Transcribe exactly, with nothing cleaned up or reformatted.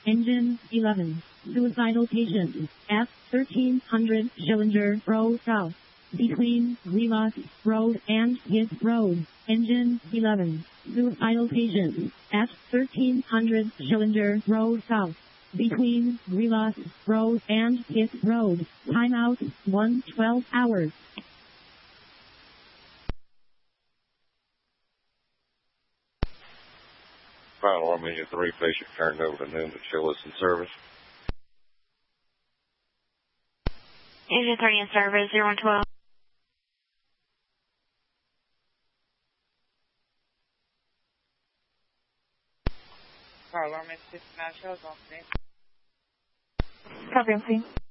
Engine eleven. Suicidal patient. F thirteen hundred Schillinger Road South. Between Rivas Road and His Road. Engine eleven. Suicidal patient. F thirteen hundred Schillinger Road South. Between Rivas Road and His Road. Timeout one twelve hours. Final Armenia three patient turned over to Newman to listen service. Engine three in service, zero one twelve. Final Armenia sixty-nine shows on scene. Copy on scene.